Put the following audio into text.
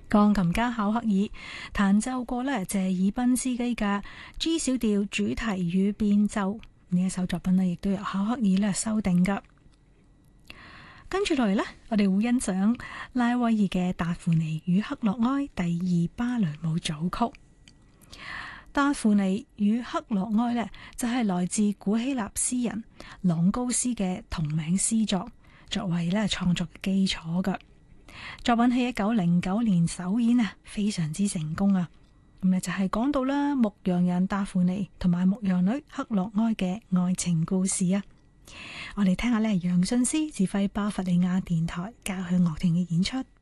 鋼琴家考克爾彈奏過謝爾賓斯基嘅 G 小調主題與變奏，呢一首作品亦都由考克爾修訂噶。跟住落嚟我哋會欣賞拉威爾嘅達芙妮與克洛埃第2芭蕾舞組曲。達芙妮與克洛埃就係來自古希臘詩人朗高斯嘅同名詩作，作為創作嘅基礎噶。作品喺1909年首演非常之成功啊！咁就係講到牧羊人達芙妮同埋牧羊女克洛埃嘅愛情故事啊！我哋聽下楊遜斯指揮巴伐利亞電台交響樂團嘅演出。